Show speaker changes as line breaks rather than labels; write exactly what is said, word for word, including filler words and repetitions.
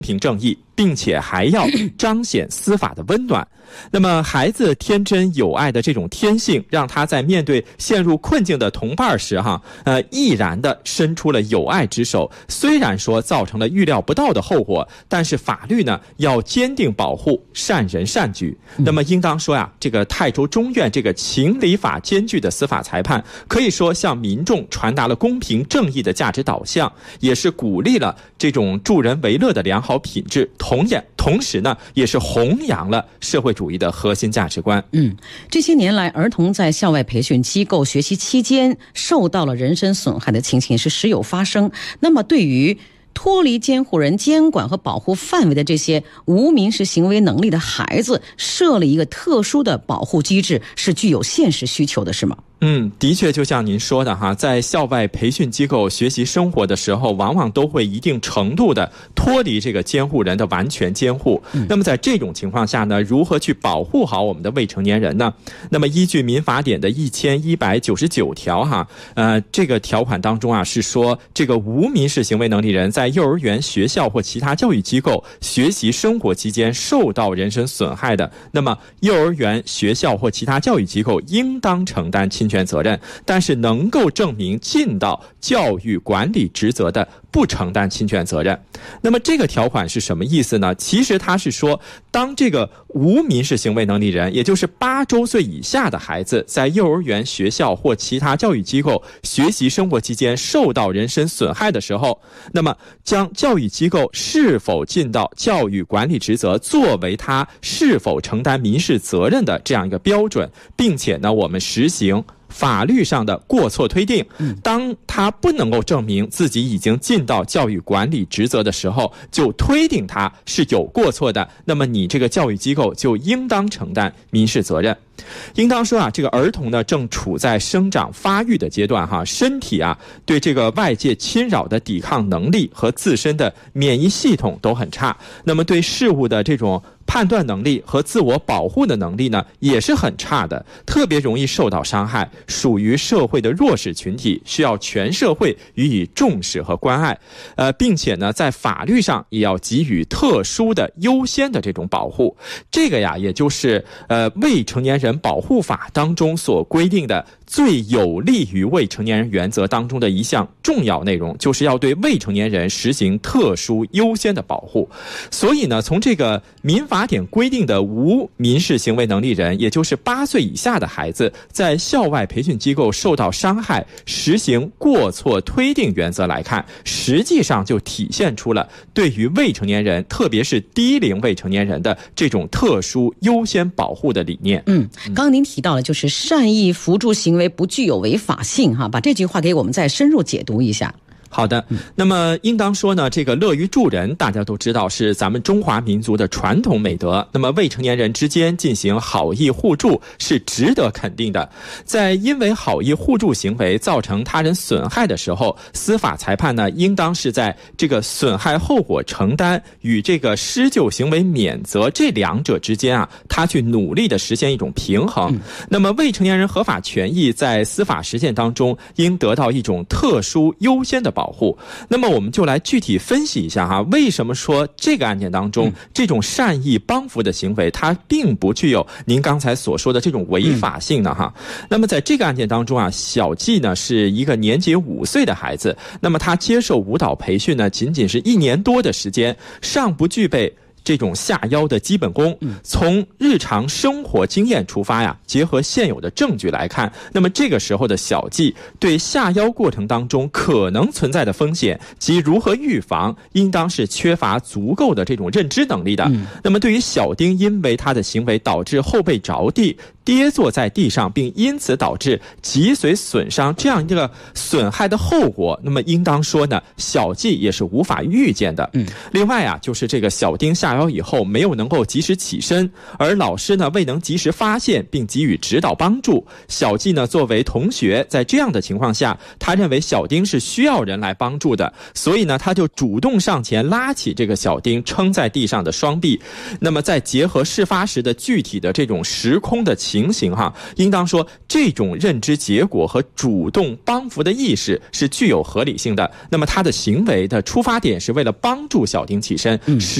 平正义，并且还要彰显司法的温暖。那么孩子天真有爱的这种天性，让他在面对陷入困境的同伴时哈呃毅然的伸出了友爱之手。虽然说造成了预料不到的后果，但是法律呢要坚定保护善人善举。那么应当说呀，这个泰州中院这个情理法兼具的司法裁判，可以说向民众传达了公平正义的价值导向，也是鼓励了这种助人为乐的良好品质，同也同时呢也是弘扬了社会主义的核心价值观。
嗯，这些年来儿童在校外培训机构学习期间受到了人身损害的情形是时有发生。那么对于脱离监护人监管和保护范围的这些无民事行为能力的孩子，设了一个特殊的保护机制，是具有现实需求的，是吗？
嗯，的确就像您说的哈，在校外培训机构学习生活的时候，往往都会一定程度的脱离这个监护人的完全监护。嗯、那么在这种情况下呢，如何去保护好我们的未成年人呢？那么依据民法典的一千一百九十九条哈，呃，这个条款当中啊是说，这个无民事行为能力人在幼儿园、学校或其他教育机构学习生活期间受到人身损害的，那么幼儿园、学校或其他教育机构应当承担侵权责任，但是能够证明尽到教育管理职责的，不承担侵权责任。那么这个条款是什么意思呢？其实它是说，当这个无民事行为能力人，也就是八周岁以下的孩子，在幼儿园、学校或其他教育机构学习生活期间受到人身损害的时候，那么将教育机构是否尽到教育管理职责作为他是否承担民事责任的这样一个标准，并且呢，我们实行法律上的过错推定。当他不能够证明自己已经尽到教育管理职责的时候，就推定他是有过错的，那么你这个教育机构就应当承担民事责任。应当说啊，这个儿童呢正处在生长发育的阶段哈，身体啊对这个外界侵扰的抵抗能力和自身的免疫系统都很差，那么对事物的这种判断能力和自我保护的能力呢也是很差的，特别容易受到伤害，属于社会的弱势群体，需要全社会予以重视和关爱。呃，并且呢在法律上也要给予特殊的优先的这种保护。这个呀也就是呃未成年人保护法当中所规定的最有利于未成年人原则当中的一项重要内容，就是要对未成年人实行特殊优先的保护。所以呢，从这个民法典规定的无民事行为能力人，也就是八岁以下的孩子，在校外培训机构受到伤害，实行过错推定原则来看，实际上就体现出了对于未成年人，特别是低龄未成年人的这种特殊优先保护的理念。
嗯，刚刚您提到了就是善意扶助行为不具有违法性哈，把这句话给我们再深入解读一下。
好的，那么应当说呢，这个乐于助人大家都知道是咱们中华民族的传统美德，那么未成年人之间进行好意互助是值得肯定的。在因为好意互助行为造成他人损害的时候，司法裁判呢应当是在这个损害后果承担与这个施救行为免责这两者之间啊，他去努力的实现一种平衡。那么未成年人合法权益在司法实践当中应得到一种特殊优先的保护。保护。那么我们就来具体分析一下哈，为什么说这个案件当中、嗯、这种善意帮扶的行为它并不具有您刚才所说的这种违法性呢哈、嗯？那么在这个案件当中啊，小季呢是一个年仅五岁的孩子，那么他接受舞蹈培训呢仅仅是一年多的时间，尚不具备这种下腰的基本功。从日常生活经验出发呀，结合现有的证据来看，那么这个时候的小季对下腰过程当中可能存在的风险及如何预防，应当是缺乏足够的这种认知能力的。嗯、那么对于小丁因为他的行为导致后背着地，跌坐在地上，并因此导致脊髓损伤这样一个损害的后果，那么应当说呢，小季也是无法预见的。嗯，另外啊，就是这个小丁下腰以后没有能够及时起身，而老师呢未能及时发现并给予指导帮助。小季呢作为同学，在这样的情况下，他认为小丁是需要人来帮助的，所以呢他就主动上前拉起这个小丁撑在地上的双臂。那么再结合事发时的具体的这种时空的情情形哈，应当说这种认知结果和主动帮扶的意识是具有合理性的。那么他的行为的出发点是为了帮助小丁起身，